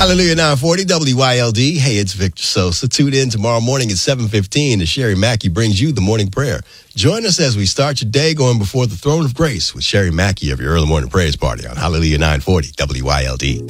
Hallelujah 940 WYLD. Hey, it's Victor Sosa. Tune in tomorrow morning at 7:15 as Sherry Mackey brings you the morning prayer. Join us as we start your day going before the throne of grace with Sherry Mackey of your early morning prayers party on Hallelujah 940 WYLD.